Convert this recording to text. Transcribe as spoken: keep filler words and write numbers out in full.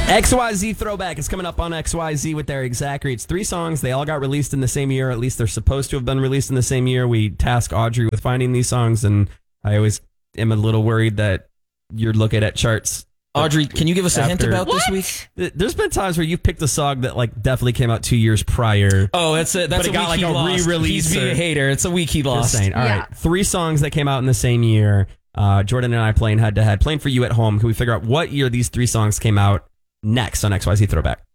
X Y Z Throwback is coming up on X Y Z with Eric Zachary. It's three songs. They all got released in the same year. At least they're supposed to have been released in the same year. We task Audrey with finding these songs, and I always am a little worried that you're looking at charts. Audrey, can you give us a hint After- about What? this week? There's been times where you've picked a song that like definitely came out two years prior. Oh, that's a, that's But it a got, week like, he a lost. re-release He's being or- a hater. It's a week he Just lost. saying. All Yeah. right, three songs that came out in the same year. Uh, Jordan and I playing head to head, playing for you at home. Can we figure out what year these three songs came out next on X Y Z Throwback?